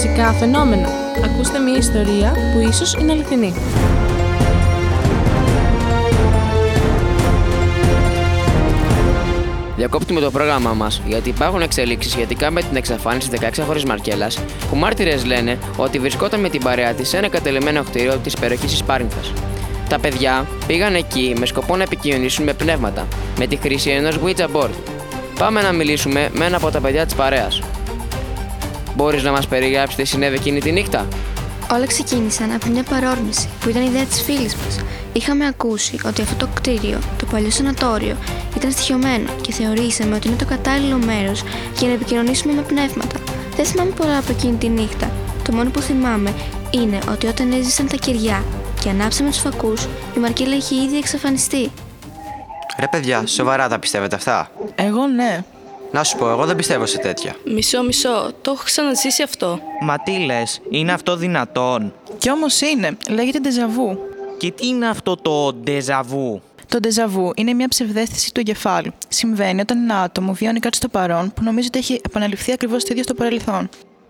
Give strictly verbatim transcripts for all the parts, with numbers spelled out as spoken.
Φυσικά φαινόμενα. Ακούστε μια ιστορία που ίσως είναι αληθινή. Διακόπτουμε το πρόγραμμά μας γιατί υπάρχουν εξελίξεις σχετικά με την εξαφάνιση δεκαέξιχρονης Μαρκέλας, που μάρτυρες λένε ότι βρισκόταν με την παρέα της σε ένα εγκατελειμμένο κτίριο της περιοχής της Πάρνηθας. Τα παιδιά πήγαν εκεί με σκοπό να επικοινωνήσουν με πνεύματα, με τη χρήση ενός Ouija board. Πάμε να μιλήσουμε με ένα από τα παιδιά της παρέας. Μπορείς να μας περιγράψεις τι συνέβη εκείνη τη νύχτα? Όλα ξεκίνησαν από μια παρόρμηση που ήταν ιδέα της φίλης μας. Είχαμε ακούσει ότι αυτό το κτίριο, το παλιό σανατόριο, ήταν στοιχειωμένο και θεωρήσαμε ότι είναι το κατάλληλο μέρος για να επικοινωνήσουμε με πνεύματα. Δεν θυμάμαι πολλά από εκείνη τη νύχτα. Το μόνο που θυμάμαι είναι ότι όταν έζησαν τα κεριά και ανάψαμε τους φακούς, η Μαρκέλα είχε ήδη εξαφανιστεί. Ρε παιδιά, σοβαρά τα πιστεύετε αυτά? Εγώ ναι. Να σου πω, εγώ δεν πιστεύω σε τέτοια. Μισό, μισό. Το έχω ξαναζήσει αυτό. Μα τι λες, είναι αυτό δυνατόν? Κι όμως είναι. Λέγεται ντεζαβού. Και τι είναι αυτό το ντεζαβού? Το ντεζαβού είναι μια ψευδαίσθηση του εγκεφάλου. Συμβαίνει όταν ένα άτομο βιώνει κάτι στο παρόν που νομίζει ότι έχει επαναληφθεί ακριβώς το ίδιο στο παρελθόν.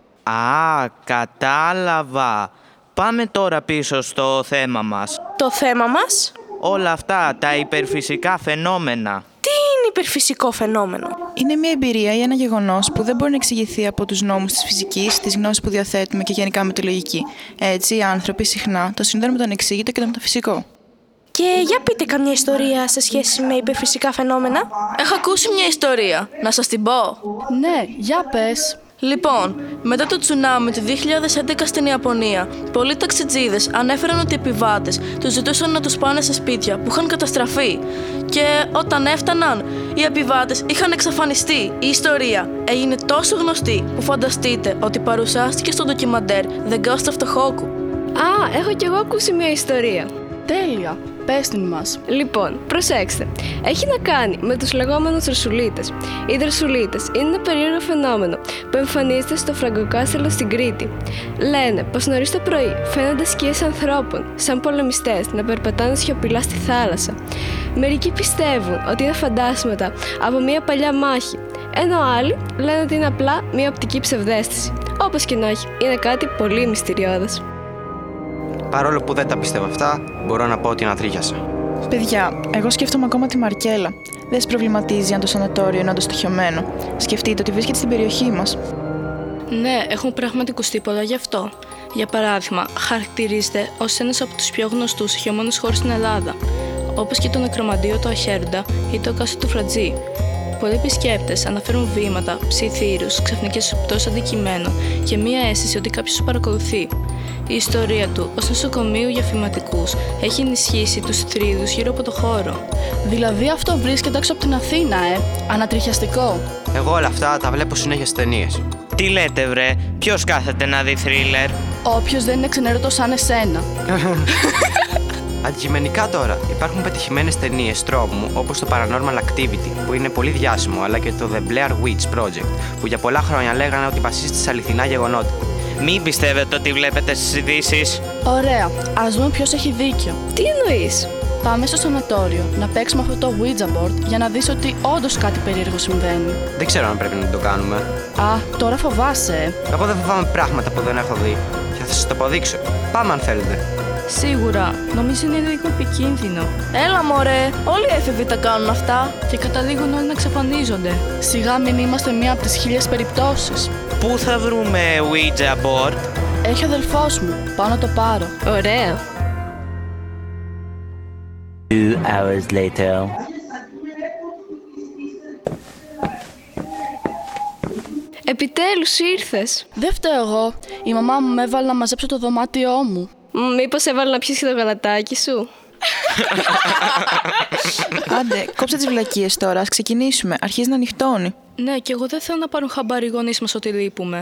Α, κατάλαβα. Πάμε τώρα πίσω στο θέμα μας. Το θέμα μας? Όλα αυτά, τα υπερφυσικά φαινόμενα. Τι είναι υπερφυσικό φαινόμενο? Είναι μια εμπειρία ή ένα γεγονός που δεν μπορεί να εξηγηθεί από τους νόμους της φυσικής, τις γνώσεις που διαθέτουμε και γενικά με τη λογική. Έτσι, οι άνθρωποι συχνά το συνδέουν με το ανεξήγητο και το μεταφυσικό. Και για πείτε καμιά ιστορία σε σχέση με υπερφυσικά φαινόμενα. Έχω ακούσει μια ιστορία. Να σας την πω? Ναι, για πες. Λοιπόν, μετά το τσουνάμι του δύο χιλιάδες έντεκα στην Ιαπωνία, πολλοί ταξιτζίδες ανέφεραν ότι οι επιβάτες τους ζητούσαν να τους πάνε σε σπίτια που είχαν καταστραφεί. Και όταν έφταναν, οι επιβάτες είχαν εξαφανιστεί. Η ιστορία έγινε τόσο γνωστή που φανταστείτε ότι παρουσιάστηκε στο ντοκιμαντέρ The Ghost of Tohoku. Α, έχω κι εγώ ακούσει μια ιστορία. Τέλεια. Πες την μας. Λοιπόν, προσέξτε. Έχει να κάνει με τους λεγόμενους δροσουλίτες. Οι δροσουλίτες είναι ένα περίεργο φαινόμενο που εμφανίζεται στο Φραγκοκάστελο στην Κρήτη. Λένε πως νωρίς το πρωί φαίνονται σκιές ανθρώπων, σαν πολεμιστές, να περπατάνε σιωπηλά στη θάλασσα. Μερικοί πιστεύουν ότι είναι φαντάσματα από μια παλιά μάχη, ενώ άλλοι λένε ότι είναι απλά μια οπτική ψευδαίσθηση. Όπως και να έχει, είναι κάτι πολύ μυστηριώδες. Παρόλο που δεν τα πιστεύω αυτά, μπορώ να πω ότι ανατρίχιασα. Παιδιά, εγώ σκέφτομαι ακόμα τη Μαρκέλα. Δεν σε προβληματίζει αν το σανατόριο είναι όντως στοιχειωμένο? Σκεφτείτε ότι βρίσκεται στην περιοχή μας. Ναι, έχουν πράγματι ακουστεί πολλά γι' αυτό. Για παράδειγμα, χαρακτηρίζεται ως ένας από τους πιο γνωστούς χιωμένους χώρους στην Ελλάδα, όπως και το νεκρομαντίο του Αχέροντα ή το Κάστρο του Φρατζή. Πολλοί επισκέπτες αναφέρουν βήματα, ψιθύρους, ξαφνικές επιπτώσεις αντικειμένων και μία αίσθηση ότι κάποιος τους παρακολουθεί. Η ιστορία του ως νοσοκομείου για φυματικούς έχει ενισχύσει τους θρύλους γύρω από το χώρο. Δηλαδή αυτό βρίσκεται έξω από την Αθήνα, ε. Ανατριχιαστικό. Εγώ όλα αυτά τα βλέπω συνέχεια στις ταινίες. Τι λέτε βρε, ποιος κάθεται να δει θρίλερ? Όποιος δεν είναι ξενέρωτος σαν εσένα. Αντικειμενικά τώρα, υπάρχουν πετυχημένες ταινίες τρόμου όπως το Paranormal Activity, που είναι πολύ διάσημο, αλλά και το The Blair Witch Project, που για πολλά χρόνια λέγανε ότι βασίζεται σε αληθινά γεγονότα. Μην πιστεύετε ότι βλέπετε στις ειδήσεις. Ωραία, ας δούμε ποιος έχει δίκιο. Τι εννοείς? Πάμε στο σανατόριο να παίξουμε αυτό το Ouija board για να δεις ότι όντως κάτι περίεργο συμβαίνει. Δεν ξέρω αν πρέπει να το κάνουμε. Α, τώρα φοβάσαι, ε. Εγώ δεν φοβάμαι πράγματα που δεν έχω δει και θα σας το αποδείξω. Πάμε αν θέλετε. Σίγουρα, νομίζω είναι λίγο επικίνδυνο. Έλα μωρέ, όλοι οι έφηβοι τα κάνουν αυτά. Και καταλήγουν όλοι να εξαφανίζονται. Σιγά μην είμαστε μία από τις χίλιες περιπτώσεις. Πού θα βρούμε Ouija board? Έχει ο αδελφός μου, πάω να το πάρω. Ωραίο. Two hours later. Επιτέλους ήρθες. Δεν φταίω εγώ. Η μαμά μου με έβαλε να μαζέψω το δωμάτιό μου. Μήπως έβαλε να πιεις και το γαλατάκι σου? Άντε, κόψε τις βλακίες τώρα, ας ξεκινήσουμε. Αρχίζει να νυχτώνει. Ναι, και εγώ δεν θέλω να πάρουν χαμπάρι οι γονείς μας ότι λείπουμε.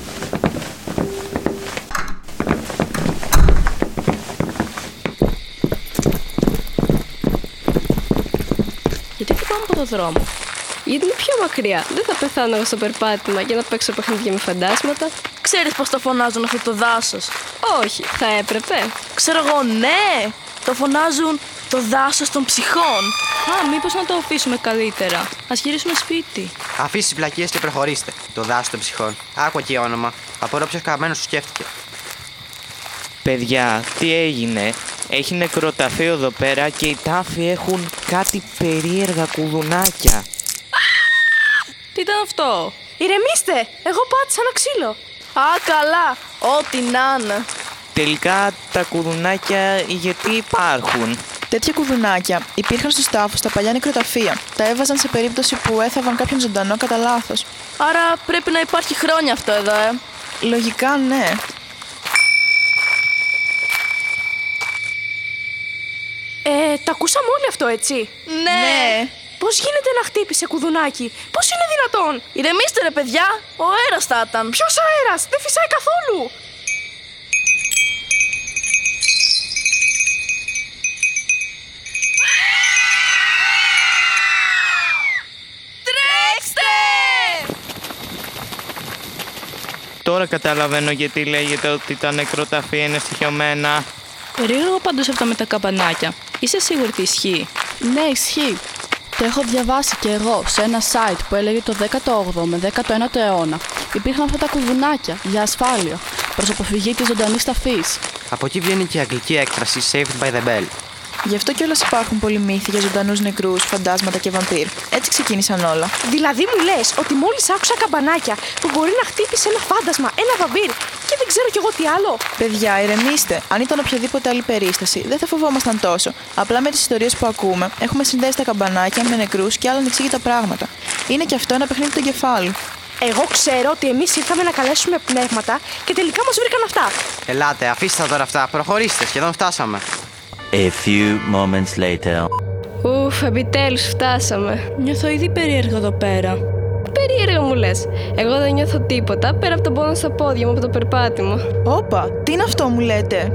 Γιατί δεν πάμε από το δρόμο? Γιατί είναι πιο μακριά. Δεν θα πεθάνω εγώ στο περπάτημα για να παίξω παιχνίδια με φαντάσματα. Ξέρεις πως το φωνάζουν αυτό το δάσος? Όχι, θα έπρεπε. Ξέρω εγώ, ναι! Το φωνάζουν το δάσος των ψυχών. Α, μήπως να το αφήσουμε καλύτερα. Ας γυρίσουμε σπίτι. Αφήσεις τις βλακίες και προχωρήστε. Το δάσος των ψυχών. Άκου εκεί όνομα. Απορώ ποιος καμένος σου σκέφτηκε. Παιδιά, τι έγινε? Έχει νεκροταφείο εδώ πέρα και οι τάφοι έχουν κάτι περίεργα κουδουνάκια. Τι ήταν αυτό? Ηρεμήστε! Εγώ πάτησα ένα ξύλο. Α, καλά! Ό,τι να είναι. Τελικά τα κουδουνάκια γιατί υπάρχουν? Τέτοια κουδουνάκια υπήρχαν στους τάφους στα παλιά νεκροταφεία. Τα έβαζαν σε περίπτωση που έθαβαν κάποιον ζωντανό κατά λάθος. Άρα πρέπει να υπάρχει χρόνια αυτό εδώ, ε. Λογικά ναι. Ε, τα ακούσαμε όλοι αυτό, έτσι? Ναι! Ναι. Πώς γίνεται να χτύπησε κουδουνάκι? Πώς είναι δυνατόν? Ηρεμήστε ρε παιδιά, ο αέρας θα ήταν. Ποιος αέρας? Δεν φυσάει καθόλου! Τρέξτε! Τώρα καταλαβαίνω γιατί λέγεται ότι τα νεκροταφεία είναι στοιχειωμένα. Περίεργο πάντως αυτό με τα καμπανάκια. Είσαι σίγουρη τι ισχύει? Ναι, ισχύει. Το έχω διαβάσει και εγώ σε ένα site που έλεγε το δέκατο όγδοο με δέκατο ένατο αιώνα. Υπήρχαν αυτά τα κουδουνάκια για ασφάλεια, προς αποφυγή της ζωντανής ταφής. Από εκεί βγαίνει και η αγγλική έκφραση Saved by the Bell. Γι' αυτό κιόλας υπάρχουν πολλοί μύθοι για ζωντανούς νεκρούς, φαντάσματα και βαμπύρ. Έτσι ξεκίνησαν όλα. Δηλαδή μου λες ότι μόλις άκουσα καμπανάκια που μπορεί να χτύπησε ένα φάντασμα, ένα βαμπύρ και δεν ξέρω κι εγώ τι άλλο? Παιδιά, ηρεμήστε. Αν ήταν οποιαδήποτε άλλη περίσταση, δεν θα φοβόμασταν τόσο. Απλά με τις ιστορίες που ακούμε, έχουμε συνδέσει τα καμπανάκια με νεκρούς και άλλα ανεξήγητα πράγματα. Είναι κι αυτό ένα παιχνίδι του εγκεφάλου. Εγώ ξέρω ότι εμείς ήρθαμε να καλέσουμε πνεύματα και τελικά μας βρήκαν αυτά. Ελάτε, αφήστε τα τώρα αυτά. Προχωρήστε, σχεδόν φτάσαμε. A few moments later. Ουφ, επιτέλους φτάσαμε. Νιώθω ήδη περίεργο εδώ πέρα. Περίεργα μου λες. Εγώ δεν νιώθω τίποτα πέρα από τον πόνο στα πόδια μου από το περπάτημα. Όπα, τι είναι αυτό μου λέτε?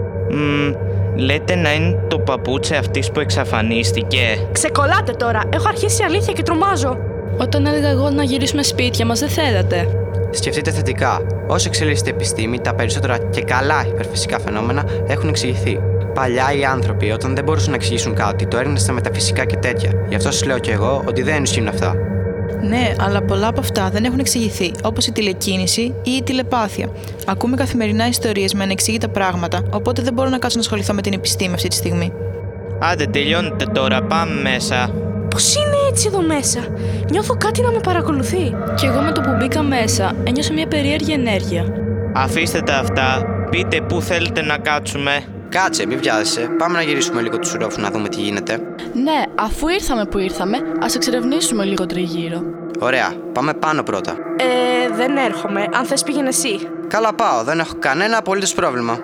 Μμ, λέτε να είναι το παπούτσι αυτής που εξαφανίστηκε. Ξεκολλάτε τώρα. Έχω αρχίσει η αλήθεια και τρομάζω. Όταν έλεγα εγώ να γυρίσουμε σπίτια μας, δεν θέλατε. Σκεφτείτε θετικά. Όσο εξελίσσεται η επιστήμη, τα περισσότερα και καλά υπερφυσικά φαινόμενα έχουν εξηγηθεί. Παλιά οι άνθρωποι, όταν δεν μπορούσαν να εξηγήσουν κάτι, το έριχναν στα μεταφυσικά και τέτοια. Γι' αυτό σας λέω κι εγώ ότι δεν ισχύουν αυτά. Ναι, αλλά πολλά από αυτά δεν έχουν εξηγηθεί, όπως η τηλεκίνηση ή η τηλεπάθεια. Ακούμε καθημερινά ιστορίες με ανεξήγητα πράγματα, οπότε δεν μπορώ να κάτσω να ασχοληθώ με την επιστήμη αυτή τη στιγμή. Άντε, τελειώνετε τώρα, πάμε μέσα. Πώς είναι έτσι εδώ μέσα? Νιώθω κάτι να με παρακολουθεί. Κι εγώ με το που μπήκα μέσα ένιωσα μια περίεργη ενέργεια. Αφήστε τα αυτά, πείτε πού θέλετε να κάτσουμε. Κάτσε, μην βιάζεσαι. Πάμε να γυρίσουμε λίγο τους ουρόφους να δούμε τι γίνεται. Ναι, αφού ήρθαμε που ήρθαμε, ας εξερευνήσουμε λίγο τριγύρω. Ωραία, πάμε πάνω πρώτα. Ε, δεν έρχομαι. Αν θες πήγαινε εσύ. Καλά πάω, δεν έχω κανένα απολύτως πρόβλημα.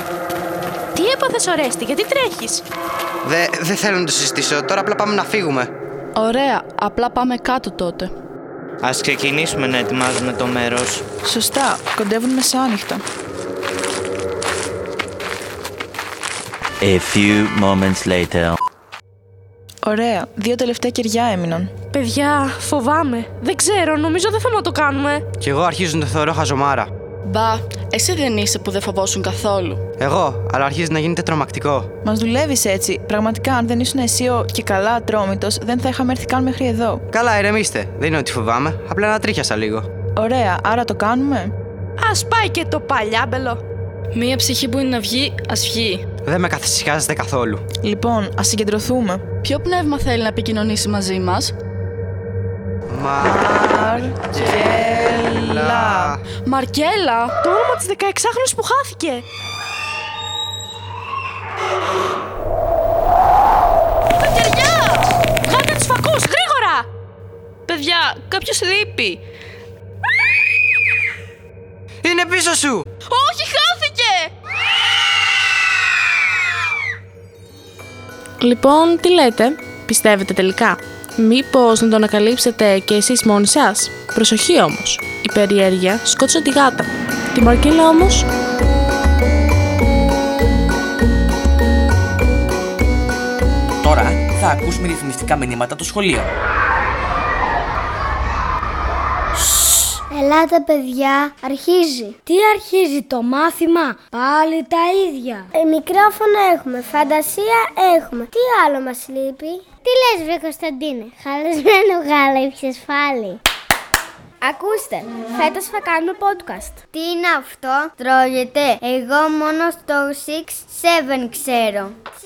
Τι έπαθες, Ορέστη, γιατί τρέχεις? Δε, δεν θέλω να το συζητήσω, τώρα απλά πάμε να φύγουμε. Ωραία, απλά πάμε κάτω τότε. Ας ξεκινήσουμε να ετοιμάζουμε το μέρος. Σωστά, κοντεύουν μεσάνυχτα. A few moments later. Ωραία, δύο τελευταία κεριά έμειναν. Παιδιά, φοβάμαι. Δεν ξέρω, νομίζω δεν θα να το κάνουμε. Κι εγώ αρχίζω να το θεωρώ χαζομάρα. Μπα, εσύ δεν είσαι που δεν φοβόσουν καθόλου. Εγώ, αλλά αρχίζει να γίνεται τρομακτικό. Μας δουλεύεις έτσι. Πραγματικά, αν δεν ήσουν εσύ ο και καλά ατρόμητος, δεν θα είχαμε έρθει καν μέχρι εδώ. Καλά, ηρεμήστε. Δεν είναι ότι φοβάμαι, απλά να τρίχιασα λίγο. Ωραία, άρα το κάνουμε. Ας πάει και το παλιάμπελο. Μία ψυχή που είναι να βγει, ας βγει. Δεν με καθησυχάζεστε καθόλου. Λοιπόν, ας συγκεντρωθούμε. Ποιο πνεύμα θέλει να επικοινωνήσει μαζί μας? Μαρκέλα. Μαρκέλα! Το όνομα της δεκαεξάχρονης που χάθηκε. Τα κεριά! Βγάλτε τους φακούς, γρήγορα! Παιδιά, κάποιος λείπει. Είναι πίσω σου! Όχι, χάθηκε! Λοιπόν, τι λέτε? Πιστεύετε τελικά? Μήπως να το ανακαλύψετε και εσείς μόνοι σας? Προσοχή όμως. Η περιέργεια σκότωσε τη γάτα. Τη Μαρκέλα όμως... Τώρα θα ακούσουμε ρυθμιστικά μηνύματα του σχολείου. Ελάτε παιδιά, αρχίζει. Τι αρχίζει το μάθημα? Πάλι τα ίδια. Ε, μικρόφωνο έχουμε, φαντασία έχουμε. Τι άλλο μας λείπει? Τι λες βρε Κωνσταντίνε, χαλασμένο γάλα ήπιες πάλι? Ακούστε, φέτος θα κάνουμε podcast. Τι είναι αυτό? Τρώγεται. Εγώ μόνο στο six seven ξέρω.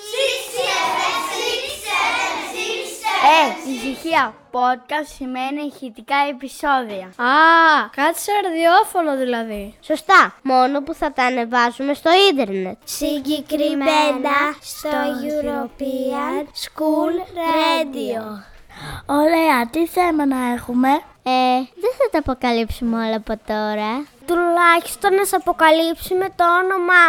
Ε, ησυχία. Podcast σημαίνει ηχητικά επεισόδια. Α, κάτι σε ραδιόφωνο δηλαδή. Σωστά. Μόνο που θα τα ανεβάσουμε στο ίντερνετ. Συγκεκριμένα στο European School Radio. Ωραία, τι θέμα να έχουμε? Ε, δεν θα τα αποκαλύψουμε όλα από τώρα. Τουλάχιστον να σας αποκαλύψουμε το όνομά